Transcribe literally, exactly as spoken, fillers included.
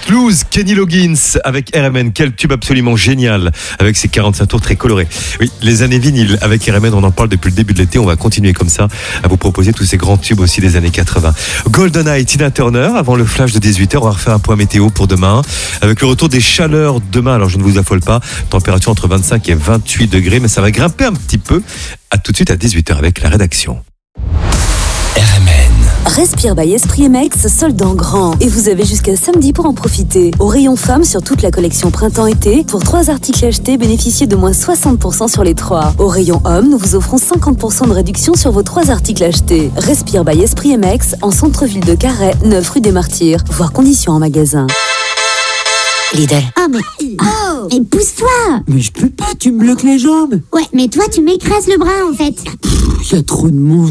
Footloose, Kenny Loggins avec R M N. Quel tube absolument génial avec ses quarante-cinq tours très colorés. Oui, les années vinyles avec R M N, on en parle depuis le début de l'été. On va continuer comme ça à vous proposer tous ces grands tubes aussi des années quatre-vingts. GoldenEye, Tina Turner, avant le flash de dix-huit heures. On va refaire un point météo pour demain avec le retour des chaleurs demain. Alors je ne vous affole pas, température entre vingt-cinq et vingt-huit degrés, mais ça va grimper un petit peu. À tout de suite à dix-huit heures avec la rédaction. R M N. Respire by Esprit M X, solde en grand. Et vous avez jusqu'à samedi pour en profiter. Au rayon femmes sur toute la collection printemps-été, pour trois articles achetés, bénéficiez de moins soixante pour cent sur les trois. Au rayon hommes, nous vous offrons cinquante pour cent de réduction sur vos trois articles achetés. Respire by Esprit M X, en centre-ville de Carhaix, neuf rue des Martyrs. Voir conditions en magasin. Lidl. Oh mais... Oh mais pousse-toi. Mais je peux pas, tu me bloques les jambes. Ouais, mais toi tu m'écrases le bras en fait. Il y a trop de monde.